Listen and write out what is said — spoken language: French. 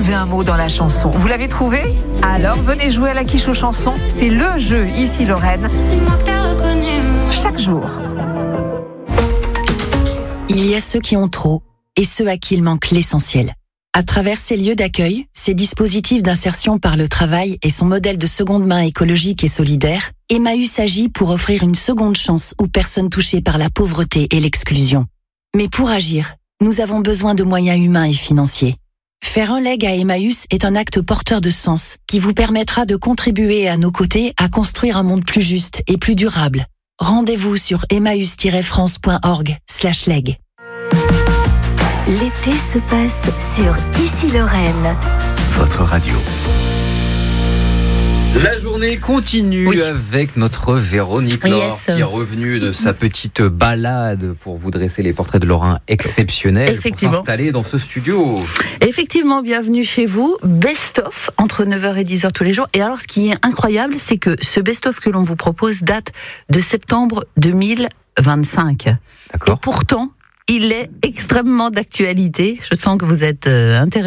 trouver un mot dans la chanson. Vous l'avez trouvé ? Alors venez jouer à la quiche aux chansons. C'est le jeu Ici Lorraine. Chaque jour. Il y a ceux qui ont trop et ceux à qui il manque l'essentiel. À travers ces lieux d'accueil, ces dispositifs d'insertion par le travail et son modèle de seconde main écologique et solidaire, Emmaüs agit pour offrir une seconde chance aux personnes touchées par la pauvreté et l'exclusion. Mais pour agir, nous avons besoin de moyens humains et financiers. Faire un leg à Emmaüs est un acte porteur de sens qui vous permettra de contribuer à nos côtés à construire un monde plus juste et plus durable. Rendez-vous sur emmaüs-france.org/leg. L'été se passe sur Ici Lorraine. Votre radio. La journée continue avec notre Véronique Laure qui est revenue de sa petite balade pour vous dresser les portraits de Lorrains exceptionnels pour s'installer dans ce studio. Effectivement, bienvenue chez vous. Best-of entre 9h et 10h tous les jours. Et alors, ce qui est incroyable, c'est que ce best-of que l'on vous propose date de septembre 2025. D'accord. Et pourtant, il est extrêmement d'actualité. Je sens que vous êtes intéressés.